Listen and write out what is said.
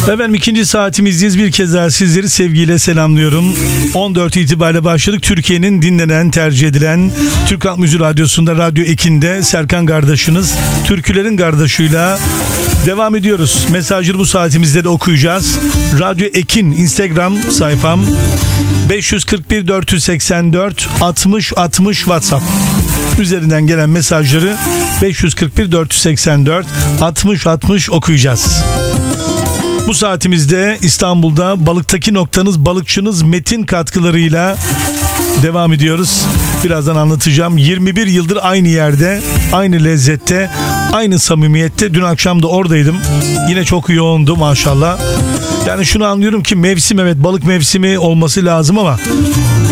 Efendim ikinci saatimizdeyiz. Bir kez daha sizleri sevgiyle selamlıyorum. 14 itibariyle başladık. Türkiye'nin dinlenen, tercih edilen Türk Halk Müziği Radyosu'nda, Radyo Ekin'de Serkan kardeşiniz, türkülerin kardeşiyle devam ediyoruz. Mesajları bu saatimizde de okuyacağız. Radyo Ekin Instagram sayfam 541 484 60 60 WhatsApp üzerinden gelen mesajları 541 484 60 60 okuyacağız. Bu saatimizde İstanbul'da balıktaki noktanız, balıkçınız Metin katkılarıyla devam ediyoruz. Birazdan anlatacağım. 21 yıldır aynı yerde, aynı lezzette, aynı samimiyette. Dün akşam da oradaydım. Yine çok yoğundu maşallah. Yani şunu anlıyorum ki mevsim, evet balık mevsimi olması lazım ama